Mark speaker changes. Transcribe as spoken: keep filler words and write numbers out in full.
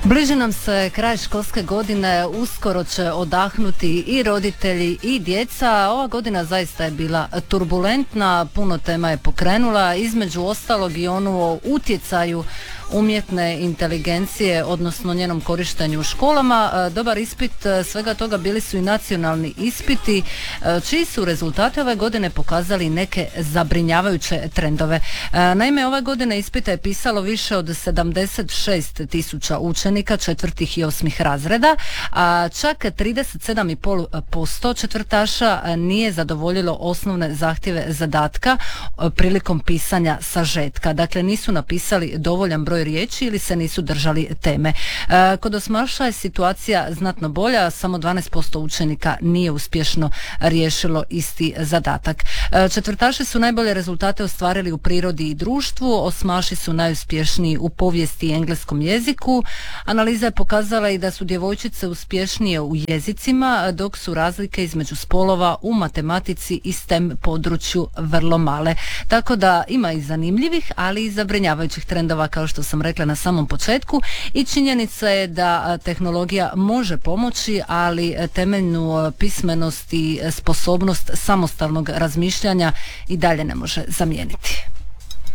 Speaker 1: Bliži nam se kraj školske godine, uskoro će odahnuti i roditelji i djeca. Ova godina zaista je bila turbulentna, puno tema je pokrenula, između ostalog i onu o utjecaju umjetne inteligencije, odnosno njenom korištenju u školama. Dobar ispit svega toga bili su i nacionalni ispiti, čiji su rezultati ove godine pokazali neke zabrinjavajuće trendove. Naime, ove godine ispita je pisalo više od sedamdeset šest tisuća učenika četvrtih i osmih razreda, a čak trideset sedam zarez pet posto četvrtaša nije zadovoljilo osnovne zahtjeve zadatka prilikom pisanja sažetka. Dakle, nisu napisali dovoljan broj riječi ili se nisu držali teme. E, kod osmaša je situacija znatno bolja, samo dvanaest posto učenika nije uspješno riješilo isti zadatak. E, četvrtaši su najbolje rezultate ostvarili u prirodi i društvu, osmaši su najuspješniji u povijesti i engleskom jeziku. Analiza je pokazala i da su djevojčice uspješnije u jezicima, dok su razlike između spolova u matematici i STEM području vrlo male. Tako da ima i zanimljivih, ali i zabrinjavajućih trendova, kao što sam rekla na samom početku, i činjenica je da tehnologija može pomoći, ali temeljnu pismenost i sposobnost samostalnog razmišljanja i dalje ne može zamijeniti.